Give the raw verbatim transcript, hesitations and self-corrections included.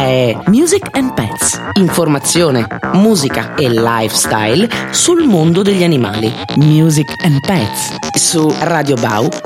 è Music and Pets. Informazione, musica e lifestyle sul mondo degli animali. Music and Pets su Radio Bau